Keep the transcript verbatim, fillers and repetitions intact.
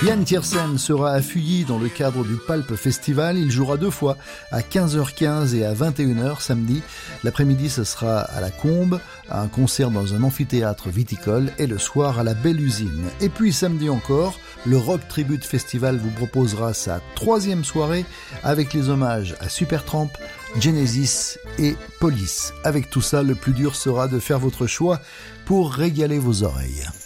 Yann Tiersen sera à Fuilly dans le cadre du Palp Festival. Il jouera deux fois, à quinze heures quinze et à vingt et une heures samedi. L'après-midi, ce sera à la Combe, à un concert dans un amphithéâtre viticole, et le soir à la Belle Usine. Et puis samedi encore, le Rock Tribute Festival vous proposera sa troisième soirée avec les hommages à Supertramp, Genesis et Police. Avec tout ça, le plus dur sera de faire votre choix pour régaler vos oreilles.